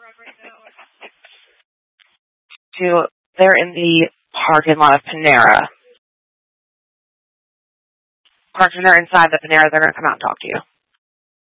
They're in the parking lot of Panera. Of course, when they're inside the Panera, they're going to come out and talk to you.